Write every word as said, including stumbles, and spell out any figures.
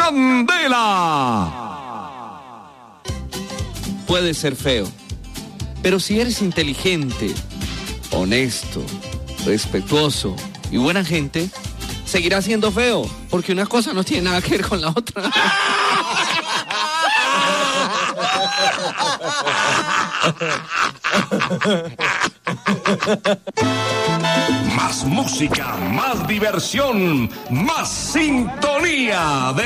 Candela. Puedes ser feo, pero si eres inteligente, honesto, respetuoso y buena gente, seguirás siendo feo, porque una cosa no tiene nada que ver con la otra. Más música, más diversión, más sintonía de